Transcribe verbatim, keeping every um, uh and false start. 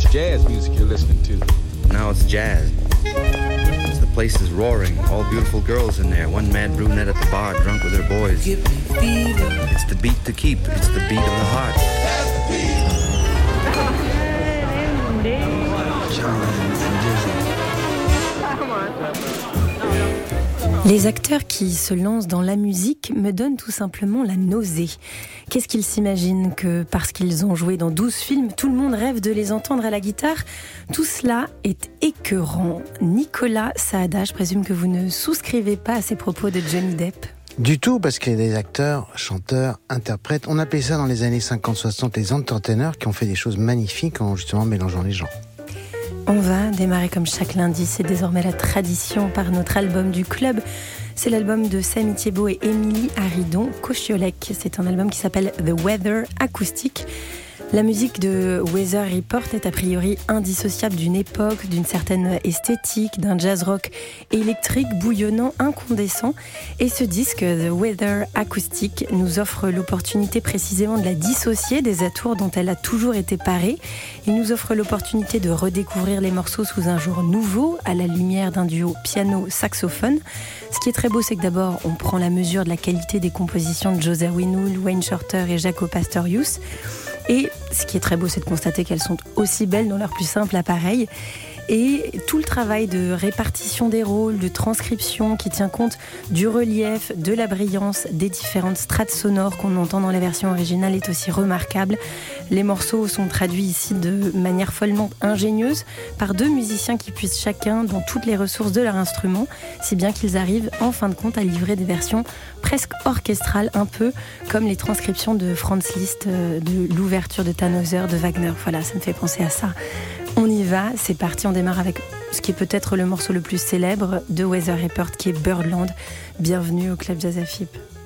jazz music you're listening to. Now it's jazz. The place is roaring. All beautiful girls in there. One mad brunette at the bar, drunk with her boys. It's the beat to keep. It's the beat of the heart. Les acteurs qui se lancent dans la musique me donnent tout simplement la nausée. Qu'est-ce qu'ils s'imaginent que parce qu'ils ont joué dans douze films, tout le monde rêve de les entendre à la guitare? Tout cela est écœurant. Nicolas Saada, je présume que vous ne souscrivez pas à ces propos de Johnny Depp. Du tout, parce qu'il y a des acteurs, chanteurs, interprètes. On appelait ça dans les années cinquante soixante les entertainers qui ont fait des choses magnifiques en justement mélangeant les genres. On va démarrer comme chaque lundi, c'est désormais la tradition par notre album du club. C'est l'album de Samy Thiebaud et Émilie Haridon, Cochiolec. C'est un album qui s'appelle The Weather Acoustic. La musique de Weather Report est a priori indissociable d'une époque, d'une certaine esthétique, d'un jazz rock électrique, bouillonnant, incandescent. Et ce disque, The Weather Acoustic, nous offre l'opportunité précisément de la dissocier des atours dont elle a toujours été parée. Il nous offre l'opportunité de redécouvrir les morceaux sous un jour nouveau, à la lumière d'un duo piano-saxophone. Ce qui est très beau, c'est que d'abord, on prend la mesure de la qualité des compositions de José Winwool, Wayne Shorter et Jaco Pastorius. Et ce qui est très beau, c'est de constater qu'elles sont aussi belles dans leur plus simple appareil. Et tout le travail de répartition des rôles, de transcription qui tient compte du relief, de la brillance, des différentes strates sonores qu'on entend dans la version originale est aussi remarquable. Les morceaux sont traduits ici de manière follement ingénieuse par deux musiciens qui puissent chacun dans toutes les ressources de leur instrument, si bien qu'ils arrivent en fin de compte à livrer des versions presque orchestrales, un peu comme les transcriptions de Franz Liszt, de l'ouverture de Tannhäuser, de Wagner. Voilà, ça me fait penser à ça. On y va, c'est parti, on démarre avec ce qui est peut-être le morceau le plus célèbre de Weather Report qui est Birdland. Bienvenue au Club Jazz A F I P.